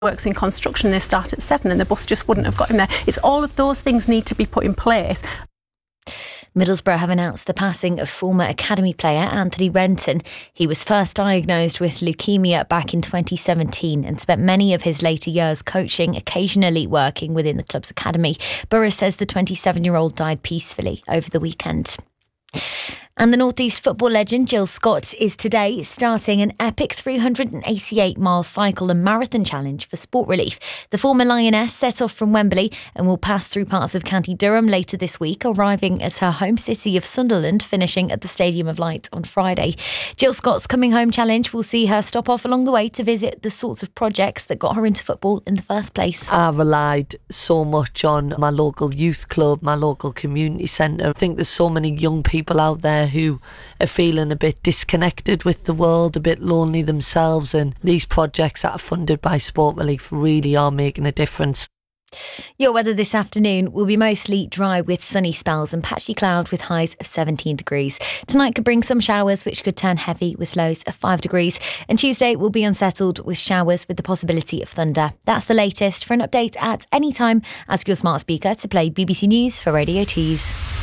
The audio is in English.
works in construction, they start at 7 and the bus just wouldn't have got him there. It's all of those things need to be put in place. Middlesbrough have announced the passing of former academy player Anthony Renton. He was first diagnosed with leukemia back in 2017 and spent many of his later years coaching, occasionally working within the club's academy. Borough says the 27-year-old died peacefully over the weekend. And the North East football legend Jill Scott is today starting an epic 388-mile cycle and marathon challenge for Sport Relief. The former Lioness set off from Wembley and will pass through parts of County Durham later this week, arriving at her home city of Sunderland, finishing at the Stadium of Light on Friday. Jill Scott's Coming Home challenge will see her stop off along the way to visit the sorts of projects that got her into football in the first place. I relied so much on my local youth club, my local community centre. I think there's so many young people out there who are feeling a bit disconnected with the world, a bit lonely themselves, and these projects that are funded by Sport Relief really are making a difference. Your weather this afternoon will be mostly dry with sunny spells and patchy cloud with highs of 17 degrees. Tonight could bring some showers which could turn heavy with lows of 5 degrees. And Tuesday will be unsettled with showers with the possibility of thunder. That's the latest. For an update at any time, ask your smart speaker to play BBC News for Radio Tees.